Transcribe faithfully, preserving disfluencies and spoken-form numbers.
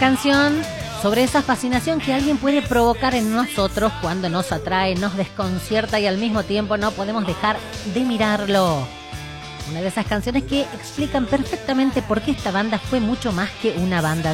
canción sobre esa fascinación que alguien puede provocar en nosotros cuando nos atrae, nos desconcierta y al mismo tiempo no podemos dejar de mirarlo. Una de esas canciones que explican perfectamente por qué esta banda fue mucho más que una banda